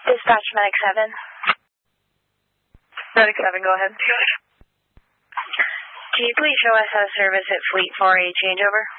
Dispatch Medic 7. Medic 7, go ahead. Can you please show us how to service at Fleet for a changeover?